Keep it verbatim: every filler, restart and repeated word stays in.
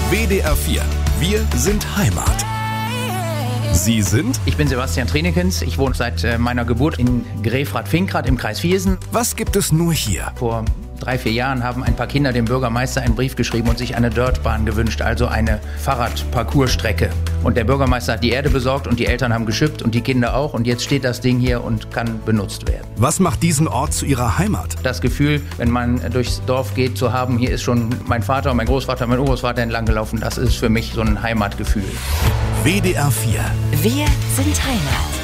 W D R vier. Wir sind Heimat. Sie sind? Ich bin Sebastian Trenekens. Ich wohne seit äh, meiner Geburt in Grefrath-Finkrath im Kreis Viersen. Was gibt es nur hier? Vor drei, vier Jahren haben ein paar Kinder dem Bürgermeister einen Brief geschrieben und sich eine Dirtbahn gewünscht, also eine Fahrradparcoursstrecke. Und der Bürgermeister hat die Erde besorgt und die Eltern haben geschippt und die Kinder auch. Und jetzt steht das Ding hier und kann benutzt werden. Was macht diesen Ort zu Ihrer Heimat? Das Gefühl, wenn man durchs Dorf geht, zu haben, hier ist schon mein Vater, mein Großvater, mein Urgroßvater entlang gelaufen, das ist für mich so ein Heimatgefühl. W D R vier. Wir sind Heimat.